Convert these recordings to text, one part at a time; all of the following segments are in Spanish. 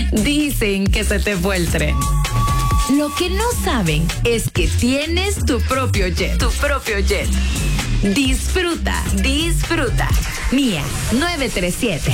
Dicen que se te fue el tren. Lo que no saben es que tienes tu propio jet. Tu propio jet. Disfruta, disfruta. Mía 937.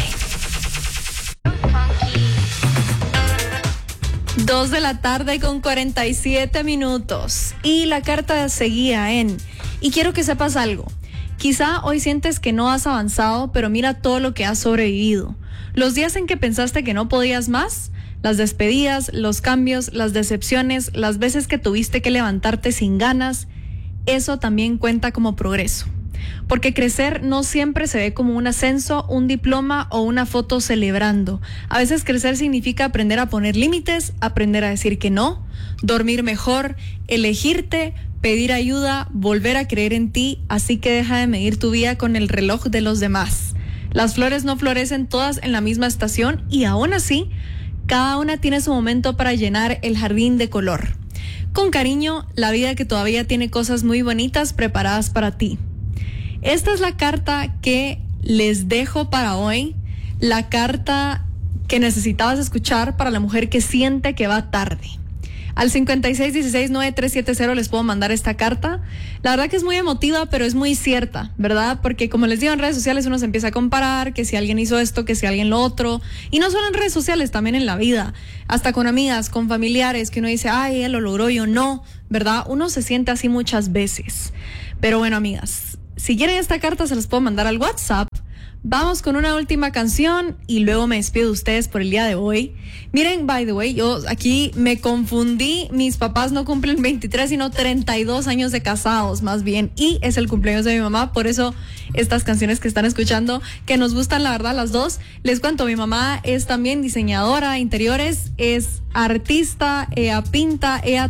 2:47 y la carta seguía en: y quiero que sepas algo. Quizá hoy sientes que no has avanzado, pero mira todo lo que has sobrevivido. Los días en que pensaste que no podías más, las despedidas, los cambios, las decepciones, las veces que tuviste que levantarte sin ganas, eso también cuenta como progreso. Porque crecer no siempre se ve como un ascenso, un diploma o una foto celebrando. A veces crecer significa aprender a poner límites, aprender a decir que no, dormir mejor, elegirte, pedir ayuda, volver a creer en ti. Así que deja de medir tu vida con el reloj de los demás. Las flores no florecen todas en la misma estación y aún así, cada una tiene su momento para llenar el jardín de color. Con cariño, la vida que todavía tiene cosas muy bonitas preparadas para ti. Esta es la carta que les dejo para hoy, la carta que necesitabas escuchar para la mujer que siente que va tarde. Al 56169370 les puedo mandar esta carta. La verdad que es muy emotiva, pero es muy cierta, ¿verdad? Porque como les digo, en redes sociales uno se empieza a comparar, que si alguien hizo esto, que si alguien lo otro. Y no solo en redes sociales, también en la vida. Hasta con amigas, con familiares, que uno dice, ay, ella lo logró, yo no, ¿verdad? Uno se siente así muchas veces. Pero bueno, amigas, si quieren esta carta se las puedo mandar al WhatsApp. Vamos con una última canción y luego me despido de ustedes por el día de hoy. Miren, by the way, yo aquí me confundí. Mis papás no cumplen 23, sino 32 años de casados, más bien. Y es el cumpleaños de mi mamá, por eso estas canciones que están escuchando, que nos gustan la verdad las dos. Les cuento, mi mamá es también diseñadora de interiores, es artista, ella pinta, ella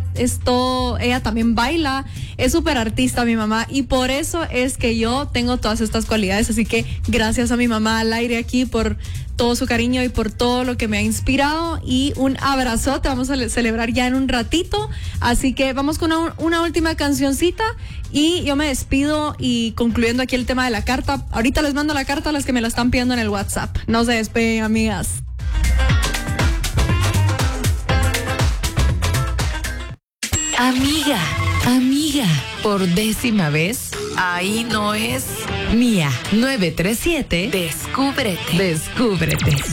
también baila, es súper artista mi mamá, y por eso es que yo tengo todas estas cualidades. Así que gracias a mi mamá al aire aquí por todo su cariño y por todo lo que me ha inspirado, y un abrazote. Vamos a celebrar ya en un ratito, así que vamos con una última cancioncita y yo me despido, y concluyendo aquí el tema de la carta, ahorita les mando la carta a las que me la están pidiendo en el WhatsApp. No se despeguen, amigas. Amiga, por 10ª vez, ahí no es. Mía 937, descúbrete.